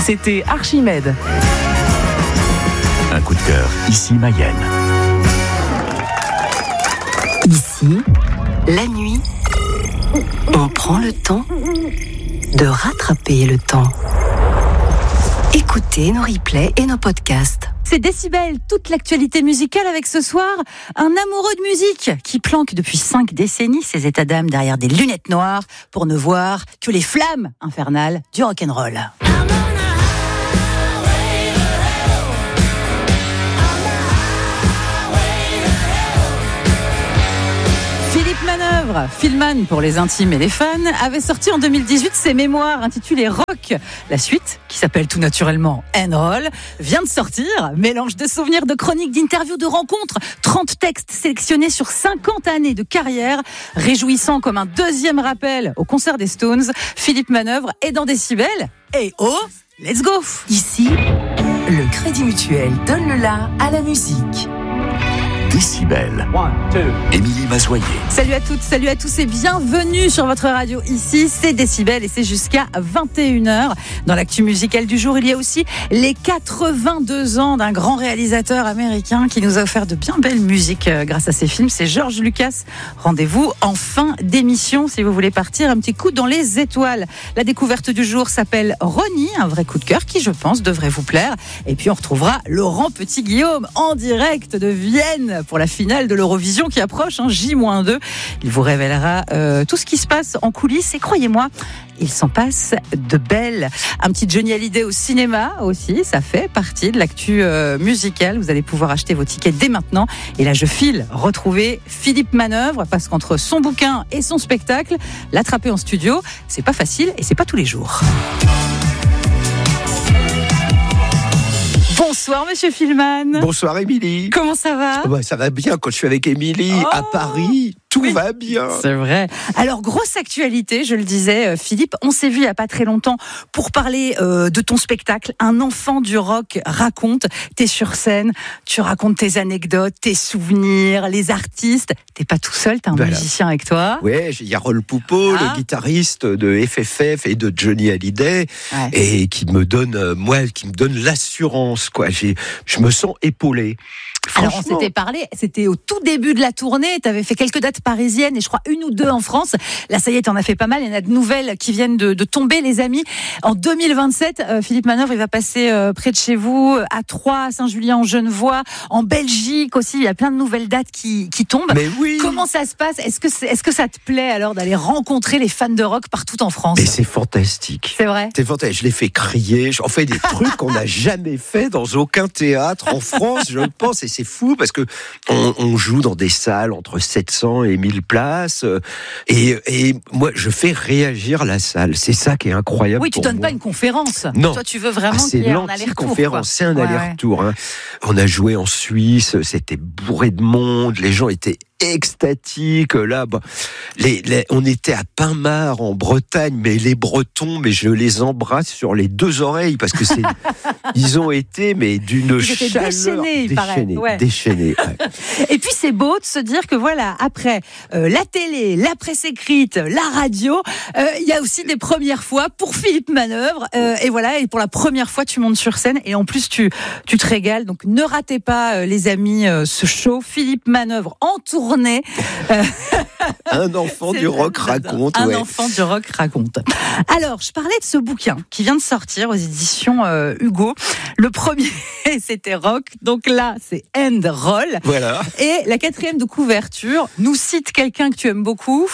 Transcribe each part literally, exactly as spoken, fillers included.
C'était Archimède. Un coup de cœur, ici Mayenne. Ici, la nuit, on prend le temps de rattraper le temps. Écoutez nos replays et nos podcasts. C'est Décibel, toute l'actualité musicale avec ce soir un amoureux de musique qui planque depuis cinq décennies ses états d'âme derrière des lunettes noires pour ne voir que les flammes infernales du rock'n'roll. Philippe Manœuvre, Philman pour les intimes et les fans, avait sorti en deux mille dix-huit ses mémoires intitulées Rock. La suite, qui s'appelle tout naturellement N-Roll, vient de sortir. Mélange de souvenirs, de chroniques, d'interviews, de rencontres. trente textes sélectionnés sur cinquante années de carrière. Réjouissant comme un deuxième rappel au concert des Stones, Philippe Manœuvre est dans Décibel. Et oh, let's go! Ici, le Crédit Mutuel donne le la à la musique. Décibel. Émilie Mazoyer. Salut à toutes, salut à tous et bienvenue sur votre radio. Ici, c'est Décibel et c'est jusqu'à vingt et une heures. Dans l'actu musicale du jour, il y a aussi les quatre-vingt-deux ans d'un grand réalisateur américain qui nous a offert de bien belles musiques grâce à ses films. C'est George Lucas. Rendez-vous en fin d'émission si vous voulez partir un petit coup dans les étoiles. La découverte du jour s'appelle Ronnie, un vrai coup de cœur qui, je pense, devrait vous plaire. Et puis on retrouvera Laurent Petit-Guillaume en direct de Vienne pour la finale de l'Eurovision qui approche, hein, J deux. Il vous révélera euh, tout ce qui se passe en coulisses et croyez-moi, il s'en passe de belles. Un petit Johnny Hallyday au cinéma aussi, ça fait partie de l'actu euh, musicale. Vous allez pouvoir acheter vos tickets dès maintenant. Et là, je file retrouver Philippe Manœuvre parce qu'entre son bouquin et son spectacle, l'attraper en studio, c'est pas facile et c'est pas tous les jours. Bonsoir Monsieur Philman. Bonsoir Émilie. Comment ça va ? Oh bah, ça va bien quand je suis avec Émilie oh à Paris. Tout oui. va bien. C'est vrai. Alors, grosse actualité, je le disais, Philippe. On s'est vu il n'y a pas très longtemps pour parler euh, de ton spectacle. Un enfant du rock raconte. T'es sur scène, tu racontes tes anecdotes, tes souvenirs, les artistes. T'es pas tout seul, t'as un voilà. musicien avec toi. Ouais, il y a Rolf Poupeau, ah. le guitariste de F F F et de Johnny Hallyday, ouais. et qui me donne, euh, moi, qui me donne l'assurance, quoi. J'ai, je me sens épaulé. Alors on s'était parlé, c'était au tout début de la tournée, tu avais fait quelques dates parisiennes et je crois une ou deux en France. Là ça y est, t'en as fait pas mal, il y en a de nouvelles qui viennent de, de tomber les amis. En deux mille vingt-sept, euh, Philippe Manœuvre, il va passer euh, près de chez vous, à Troyes, à Saint-Julien-en-Genevois, en Belgique aussi, il y a plein de nouvelles dates qui, qui tombent. Mais oui. Comment ça se passe ? Est-ce que, c'est, est-ce que ça te plaît alors d'aller rencontrer les fans de rock partout en France ? Mais c'est fantastique. C'est vrai ? C'est fantastique, je les fais crier, on fait des trucs qu'on n'a jamais fait dans aucun théâtre en France, je pense, et c'est fou parce que on, on joue dans des salles entre sept cents et mille places et, et moi je fais réagir la salle, c'est ça qui est incroyable. Oui, tu pour donnes moi. pas une conférence. Non. Toi tu veux vraiment ah, qu'il y ait un aller-retour. Conférence, c'est un ouais, aller-retour. Ouais. Hein. On a joué en Suisse, c'était bourré de monde, les gens étaient extatique. Là, bah, les, les, on était à Pinmar en Bretagne, mais les Bretons, mais je les embrasse sur les deux oreilles parce que c'est, ils ont été mais d'une ils étaient chaleur déchaînés, déchaînés, ouais. déchaînés. Ouais. Et puis c'est beau de se dire que voilà, après euh, la télé, la presse écrite, la radio, il euh, y a aussi des premières fois pour Philippe Manœuvre. Euh, et voilà, et pour la première fois, tu montes sur scène et en plus tu tu te régales. Donc ne ratez pas, euh, les amis, euh, ce show. Philippe Manœuvre en tournée. Un enfant du rock raconte. Un ouais. enfant du rock raconte. Alors, je parlais de ce bouquin qui vient de sortir aux éditions euh, Hugo. Le premier, c'était Rock. Donc là, c'est N-Roll. Voilà. Et la quatrième de couverture nous cite quelqu'un que tu aimes beaucoup.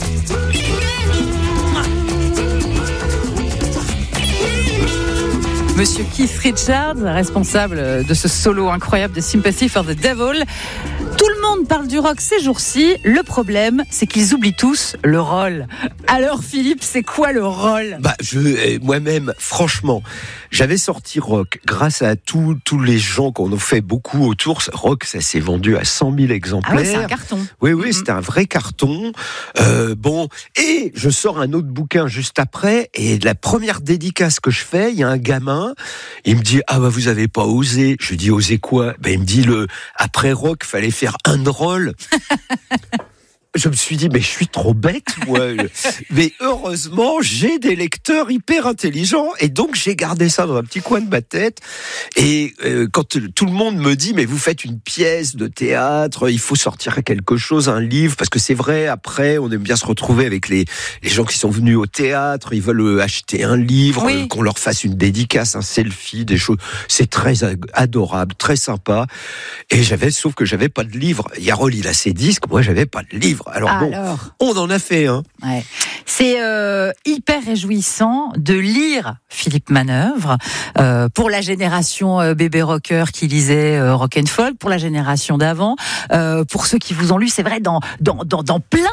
Monsieur Keith Richards, responsable de ce solo incroyable de Sympathy for the Devil. Tout le monde parle du rock ces jours-ci. Le problème, c'est qu'ils oublient tous le roll. Alors Philippe, c'est quoi le roll ? Bah, je, moi-même, franchement, j'avais sorti Rock grâce à tous tous les gens qu'on a fait beaucoup autour. Rock, ça s'est vendu à cent mille exemplaires. Ah ouais, c'est un carton. Oui, oui, mm-hmm. c'était un vrai carton. Euh, bon, et je sors un autre bouquin juste après. Et la première dédicace que je fais, il y a un gamin. Il me dit ah bah vous avez pas osé. Je lui dis osé quoi ? Ben il me dit le après Rock, fallait faire un roll. je me suis dit, mais je suis trop bête, moi. Mais heureusement, j'ai des lecteurs hyper intelligents. Et donc, j'ai gardé ça dans un petit coin de ma tête. Et euh, quand tout le monde me dit, mais vous faites une pièce de théâtre, il faut sortir quelque chose, un livre, parce que c'est vrai, après, on aime bien se retrouver avec les, les gens qui sont venus au théâtre, ils veulent acheter un livre, oui. euh, qu'on leur fasse une dédicace, un selfie, des choses. C'est très adorable, très sympa. Et j'avais, sauf que j'avais pas de livre. Yarol, il a ses disques, moi, j'avais pas de livre. Alors, Alors. bon, on en a fait, hein. Ouais. C'est euh, hyper réjouissant de lire Philippe Manœuvre euh, pour la génération euh, bébé rocker qui lisait euh, rock and folk, pour la génération d'avant, euh, pour ceux qui vous ont lu, c'est vrai, dans dans dans, dans plein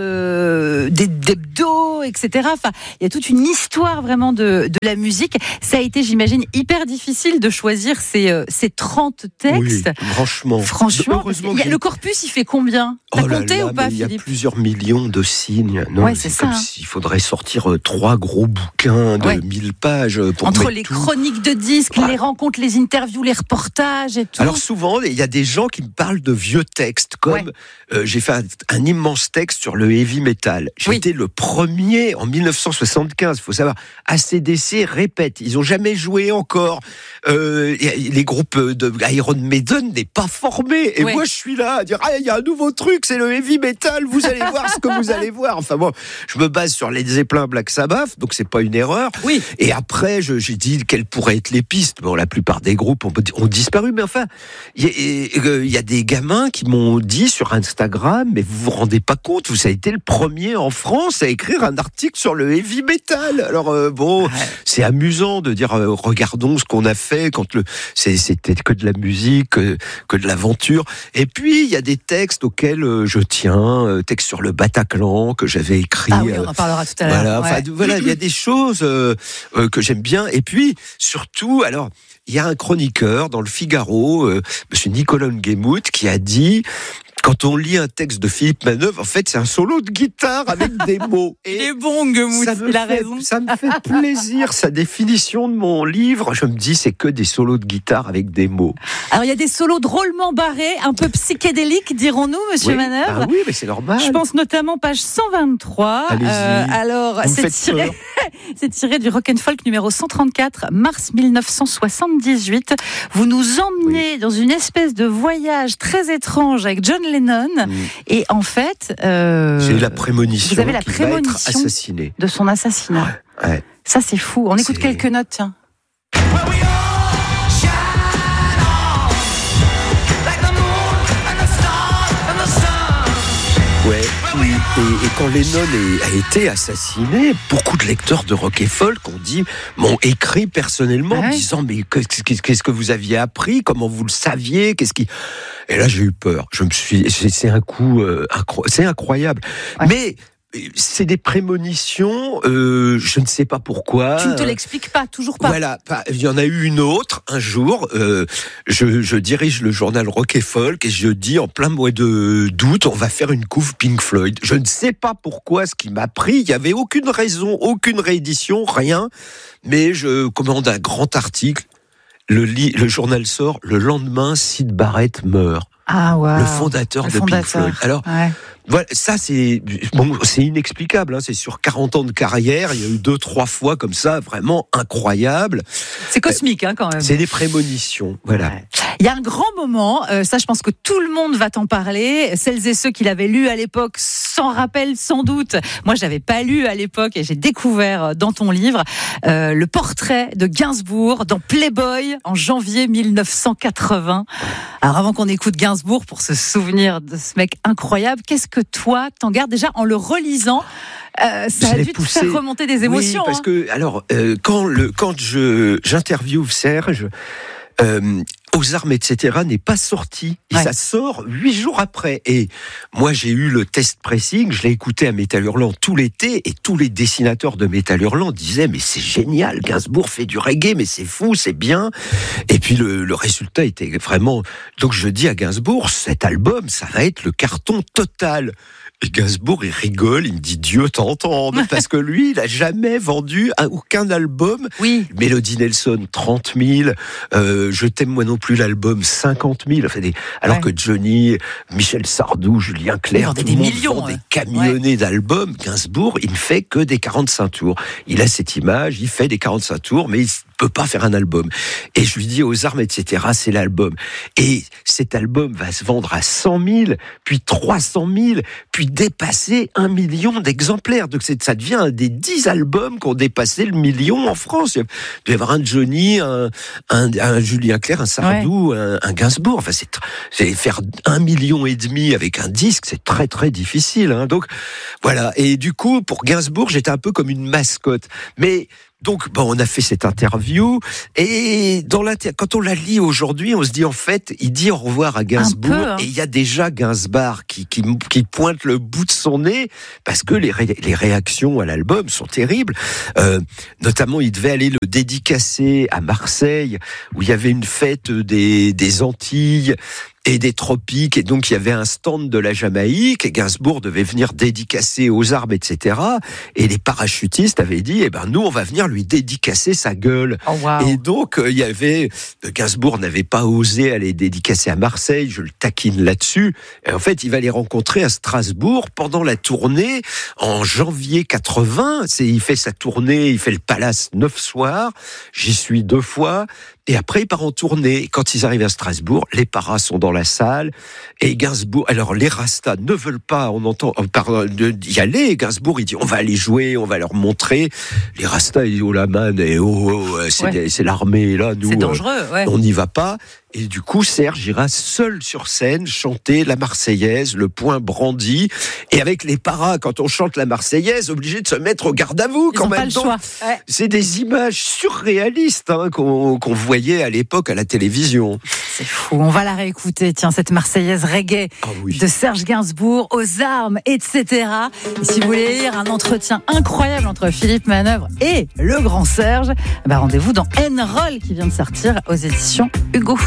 de d'hebdos, et cetera. Enfin, il y a toute une histoire vraiment de de la musique. Ça a été, j'imagine, hyper difficile de choisir ces euh, ces trente textes. Oui, franchement. Franchement, il y a, le corpus, il fait combien? T'as oh là compté là, ou pas, il y a Philippe? plusieurs millions de signes. Non, ouais, c'est, c'est ça. comme Hein. s'il faudrait sortir euh, trois gros bouquins de ouais. mille pages. Pour entre les tout. chroniques de disques, ouais. les rencontres, les interviews, les reportages et tout. Alors souvent, il y a des gens qui me parlent de vieux textes, comme ouais. euh, j'ai fait un, un immense texte sur le heavy metal. J'ai oui. été le premier en dix-neuf cent soixante-quinze. Il faut savoir, A C D C répète, ils ont jamais joué encore. Euh, les groupes de Iron Maiden n'est pas formé. Et ouais. moi, je suis là à dire, ah, il y a un nouveau truc, c'est le heavy metal. Vous allez voir ce que vous allez voir. Enfin bon, je me base sur Led Zeppelin, Black Sabbath, donc c'est pas une erreur. Oui. Et après, je, j'ai dit quelles pourraient être les pistes. Bon, la plupart des groupes ont, ont disparu, mais enfin, il y, y a des gamins qui m'ont dit sur Instagram, mais vous vous rendez pas compte, vous avez été le premier en France à écrire un article sur le heavy metal. Alors euh, bon, ouais. c'est amusant de dire, euh, regardons ce qu'on a fait quand le, c'est, c'était que de la musique, que, que de l'aventure. Et puis il y a des textes auxquels euh, je tiens, euh, textes sur le Bataclan que j'avais écrit. Ah oui, on en parlera tout à l'heure. Voilà, ouais. enfin, voilà, il y a des choses euh, euh, que j'aime bien. Et puis, surtout, alors, il y a un chroniqueur dans le Figaro, euh, Monsieur Nicolas Nguemout, qui a dit... Quand on lit un texte de Philippe Manœuvre, en fait, c'est un solo de guitare avec des mots. Et il est bon, Nguemout, il a fait, raison. Ça me fait plaisir, sa définition de mon livre. Je me dis, c'est que des solos de guitare avec des mots. Alors, il y a des solos drôlement barrés, un peu psychédéliques, dirons-nous, Monsieur oui, Manœuvre. Ah oui, mais c'est normal. Je pense notamment page cent vingt-trois. Allez-y. Euh, alors, c'est tiré, c'est tiré du Rock and Folk numéro cent trente-quatre, mars dix-neuf cent soixante-dix-huit. Vous nous emmenez oui. dans une espèce de voyage très étrange avec John Lennon, mmh. et en fait, euh, j'ai eu la prémonition. Vous avez la qu'il prémonition va être assassiné. de son assassinat. Ouais, ouais. Ça, c'est fou. On écoute c'est... quelques notes, tiens. Ouais, et, et quand Lennon est, a été assassiné, beaucoup de lecteurs de rock et folk ont dit, m'ont écrit personnellement, ah ouais. disant mais qu'est-ce, qu'est-ce que vous aviez appris, comment vous le saviez, qu'est-ce qui... Et là j'ai eu peur. Je me suis, c'est un coup, euh, incro... c'est incroyable. Ouais. Mais c'est des prémonitions, euh, je ne sais pas pourquoi. Tu ne te l'expliques pas, toujours pas. Voilà, il y en a eu une autre, un jour, euh, je, je dirige le journal Rock et Folk et je dis en plein mois de, d'août, on va faire une couve Pink Floyd. Je ne sais pas pourquoi ce qui m'a pris, il n'y avait aucune raison, aucune réédition, rien, mais je commande un grand article, le, li, le journal sort, le lendemain, Syd Barrett meurt. Ah, wow. Le fondateur le de fondateur. Pink Floyd. Alors, ouais. voilà, ça c'est bon, c'est inexplicable. Hein, c'est sur quarante ans de carrière, il y a eu deux, trois fois comme ça, vraiment incroyable. C'est cosmique, hein, quand même. C'est des prémonitions, voilà. Ouais. Il y a un grand moment, euh, ça je pense que tout le monde va t'en parler. Celles et ceux qui l'avaient lu à l'époque s'en rappellent sans doute. Moi, je l'avais pas lu à l'époque et j'ai découvert dans ton livre euh, le portrait de Gainsbourg dans Playboy en janvier dix-neuf cent quatre-vingts. Alors avant qu'on écoute Gainsbourg pour se souvenir de ce mec incroyable, qu'est-ce que toi t'en gardes déjà en le relisant? Euh, ça a dû te faire remonter des émotions. Oui, parce hein. que alors euh, quand le quand je j'interviewe Serge. Euh, aux armes, et cetera n'est pas sorti. Et ouais. ça sort huit jours après. Et moi, j'ai eu le test pressing, je l'ai écouté à Métal Hurlant tout l'été, et tous les dessinateurs de Métal Hurlant disaient, mais c'est génial, Gainsbourg fait du reggae, mais c'est fou, c'est bien. Et puis le, le résultat était vraiment... Donc je dis à Gainsbourg, cet album, ça va être le carton total. Et Gainsbourg, il rigole, il me dit Dieu t'entende, parce que lui, il a jamais vendu un, aucun album. Oui. Mélodie Nelson, trente mille. Euh, Je t'aime moi non plus, l'album, cinquante mille. Enfin, des... Alors ouais. que Johnny, Michel Sardou, Julien Clerc, tout le monde vend des camionnets ouais. d'albums. Gainsbourg, il ne fait que des quarante-cinq tours. Il a cette image, il fait des quarante-cinq tours, mais il peut pas faire un album. Et je lui dis aux armes, et cetera, c'est l'album. Et cet album va se vendre à cent mille, puis trois cent mille, puis dépasser un million d'exemplaires. Donc ça devient un des dix albums qui ont dépassé le million en France. Il doit y avoir un Johnny, un, un, un Julien Clerc, un Sardou, ouais. un, un Gainsbourg. Enfin, c'est, c'est faire un million et demi avec un disque, c'est très très difficile. Hein. Donc voilà. Et du coup, pour Gainsbourg, j'étais un peu comme une mascotte. Mais donc, bon, on a fait cette interview et dans l'inter... quand on la lit aujourd'hui, on se dit en fait, il dit au revoir à Gainsbourg peu, hein. Et il y a déjà Gainsbourg qui, qui, qui pointe le bout de son nez parce que les, ré... les réactions à l'album sont terribles. Euh, notamment, il devait aller le dédicacer à Marseille où il y avait une fête des, des Antilles et des tropiques, et donc il y avait un stand de la Jamaïque, et Gainsbourg devait venir dédicacer aux arbres, et cetera. Et les parachutistes avaient dit, eh ben nous, on va venir lui dédicacer sa gueule. Oh, wow. Et donc, euh, il y avait, Gainsbourg n'avait pas osé aller dédicacer à Marseille, je le taquine là-dessus. Et en fait, il va les rencontrer à Strasbourg pendant la tournée, en janvier quatre-vingts. C'est, il fait sa tournée, il fait le Palace neuf soirs. J'y suis deux fois. Et après, il part en tournée. Quand ils arrivent à Strasbourg, les paras sont dans la salle. Et Gainsbourg, alors les Rastas ne veulent pas, on entend, pardon, y aller. Gainsbourg, il dit, on va aller jouer, on va leur montrer. Les Rastas, ils disent, oh la man, et oh, oh c'est, ouais. des, c'est l'armée, là, nous. C'est dangereux, ouais. On n'y va pas. Et du coup, Serge ira seul sur scène chanter la Marseillaise, le poing brandi. Et avec les paras, quand on chante la Marseillaise, obligé de se mettre au garde à vous quand même. Pas le choix. Ouais. C'est des images surréalistes hein, qu'on, qu'on voyait à l'époque à la télévision. C'est fou. On va la réécouter. Tiens, cette Marseillaise reggae oh oui. de Serge Gainsbourg aux armes, et cetera. Et si vous voulez lire un entretien incroyable entre Philippe Manœuvre et le grand Serge, bah rendez-vous dans N-Roll qui vient de sortir aux éditions Hugo.